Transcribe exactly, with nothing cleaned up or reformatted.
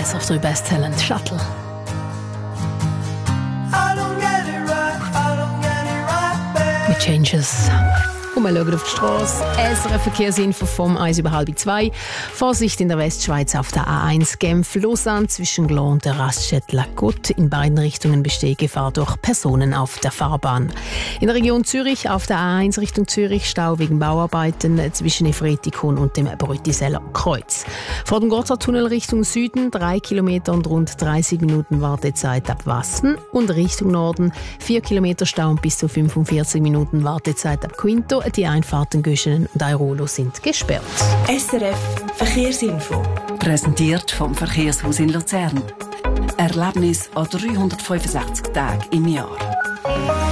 S R F drei Best Talent Shuttle. Mit Changes. Und wir schauen auf die Straße. S R F-Verkehrsinfo vom eins über halb zwei. Vorsicht in der Westschweiz auf der A eins Genf-Lausanne zwischen Gland und der Raststätte La Côte. In beiden Richtungen besteht Gefahr durch Personen auf der Fahrbahn. In der Region Zürich auf der A eins Richtung Zürich Stau wegen Bauarbeiten zwischen Efretikon und dem Brütiseller Kreuz. Vor dem Gotthardtunnel Richtung Süden drei Kilometer und rund dreißig Minuten Wartezeit ab Wassen. Und Richtung Norden vier Kilometer Stau und bis zu fünfundvierzig Minuten Wartezeit ab Quinto. Die Einfahrten Göschenen und Airolo sind gesperrt. S R F Verkehrsinfo. Präsentiert vom Verkehrshaus in Luzern. Erlebnis an dreihundertfünfundsechzig Tagen im Jahr.